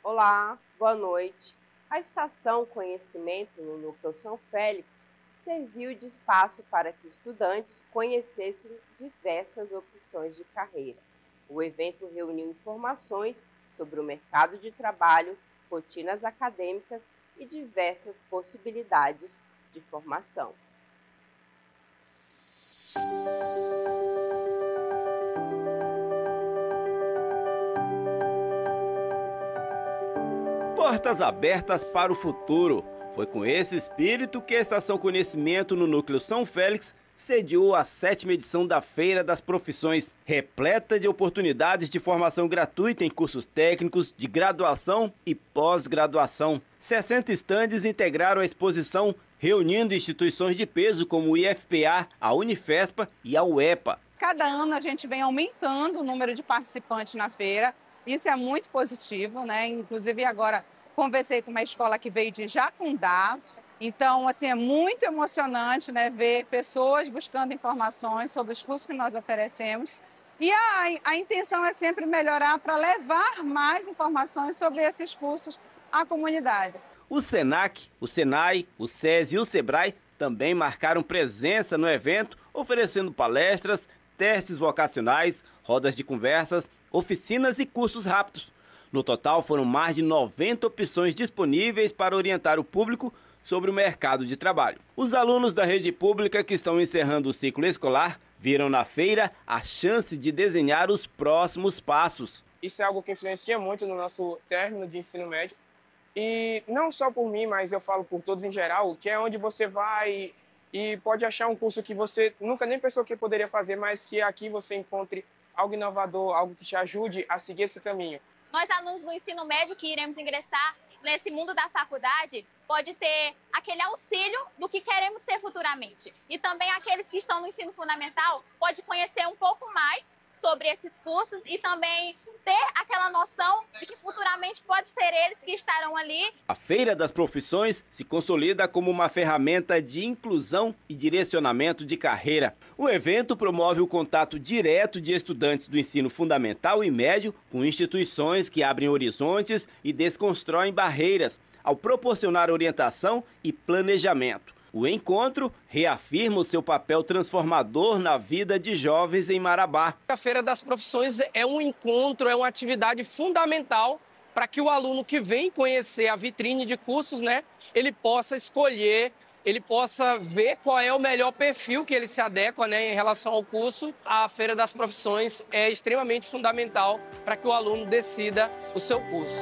Olá, boa noite. A Estação Conhecimento no Núcleo São Félix serviu de espaço para que estudantes conhecessem diversas opções de carreira. O evento reuniu informações sobre o mercado de trabalho, rotinas acadêmicas e diversas possibilidades de formação. Portas abertas para o futuro. Foi com esse espírito que a Estação Conhecimento no Núcleo São Félix sediou a 7ª edição da Feira das Profissões, repleta de oportunidades de formação gratuita em cursos técnicos, de graduação e pós-graduação. 60 estandes integraram a exposição, reunindo instituições de peso como o IFPA, a Unifespa e a UEPA. Cada ano a gente vem aumentando o número de participantes na feira, isso é muito positivo, né? Inclusive agora conversei com uma escola que veio de Jacundá, então assim, é muito emocionante, né, ver pessoas buscando informações sobre os cursos que nós oferecemos. E a intenção é sempre melhorar para levar mais informações sobre esses cursos à comunidade. O SENAC, o SENAI, o SESI e o SEBRAE também marcaram presença no evento, oferecendo palestras, testes vocacionais, rodas de conversas, oficinas e cursos rápidos. No total, foram mais de 90 opções disponíveis para orientar o público sobre o mercado de trabalho. Os alunos da rede pública que estão encerrando o ciclo escolar viram na feira a chance de desenhar os próximos passos. Isso é algo que influencia muito no nosso término de ensino médio. E não só por mim, mas eu falo por todos em geral, que é onde você vai e pode achar um curso que você nunca nem pensou que poderia fazer, mas que aqui você encontre algo inovador, algo que te ajude a seguir esse caminho. Nós, alunos do ensino médio que iremos ingressar nesse mundo da faculdade, pode ter aquele auxílio do que queremos ser futuramente. E também aqueles que estão no ensino fundamental pode conhecer um pouco mais sobre esses cursos e também ter aquela noção de que futuramente pode ser eles que estarão ali. A Feira das Profissões se consolida como uma ferramenta de inclusão e direcionamento de carreira. O evento promove o contato direto de estudantes do ensino fundamental e médio com instituições que abrem horizontes e desconstroem barreiras, ao proporcionar orientação e planejamento. O encontro reafirma o seu papel transformador na vida de jovens em Marabá. A Feira das Profissões é um encontro, é uma atividade fundamental para que o aluno que vem conhecer a vitrine de cursos, né, ele possa escolher, ele possa ver qual é o melhor perfil que ele se adequa, né, em relação ao curso. A Feira das Profissões é extremamente fundamental para que o aluno decida o seu curso.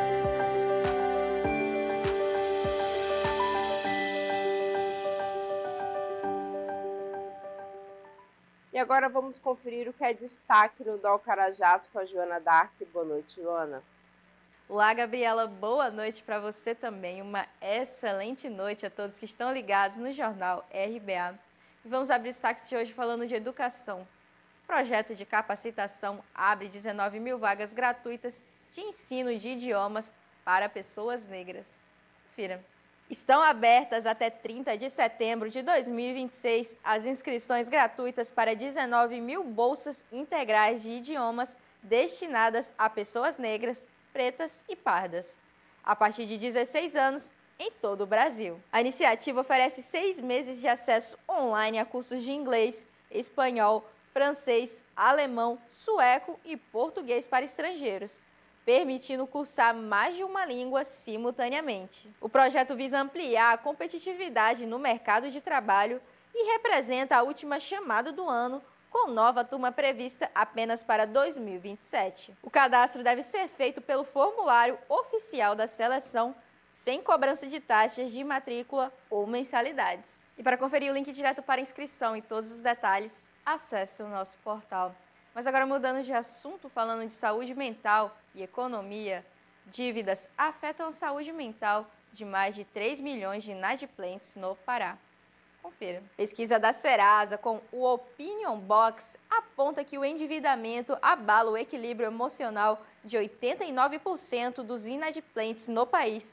E agora vamos conferir o que é destaque no do Alcarajás com a Joana Dark. Boa noite, Joana. Olá, Gabriela. Boa noite para você também. Uma excelente noite a todos que estão ligados no Jornal RBA. E vamos abrir os destaques de hoje falando de educação. O projeto de capacitação abre 19 mil vagas gratuitas de ensino de idiomas para pessoas negras. Confira. Estão abertas até 30 de setembro de 2026 as inscrições gratuitas para 19 mil bolsas integrais de idiomas destinadas a pessoas negras, pretas e pardas, a partir de 16 anos em todo o Brasil. A iniciativa oferece 6 meses de acesso online a cursos de inglês, espanhol, francês, alemão, sueco e português para estrangeiros, permitindo cursar mais de uma língua simultaneamente. O projeto visa ampliar a competitividade no mercado de trabalho e representa a última chamada do ano, com nova turma prevista apenas para 2027. O cadastro deve ser feito pelo formulário oficial da seleção, sem cobrança de taxas de matrícula ou mensalidades. E para conferir o link direto para inscrição e todos os detalhes, acesse o nosso portal. Mas agora mudando de assunto, falando de saúde mental e economia, dívidas afetam a saúde mental de mais de 3 milhões de inadimplentes no Pará. Confira. Pesquisa da Serasa com o Opinion Box aponta que o endividamento abala o equilíbrio emocional de 89% dos inadimplentes no país,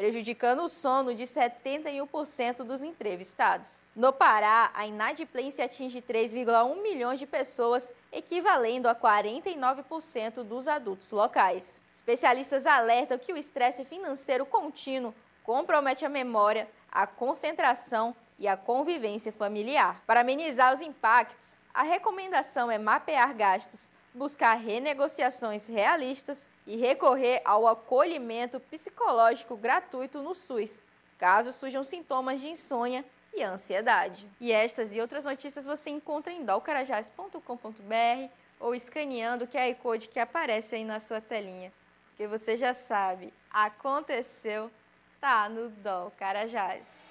prejudicando o sono de 71% dos entrevistados. No Pará, a inadimplência atinge 3,1 milhões de pessoas, equivalendo a 49% dos adultos locais. Especialistas alertam que o estresse financeiro contínuo compromete a memória, a concentração e a convivência familiar. Para amenizar os impactos, a recomendação é mapear gastos, buscar renegociações realistas e recorrer ao acolhimento psicológico gratuito no SUS, caso surjam sintomas de insônia e ansiedade. E estas e outras notícias você encontra em dolcarajás.com.br ou escaneando o QR Code que aparece aí na sua telinha. Porque você já sabe, aconteceu, tá no Dol Carajás.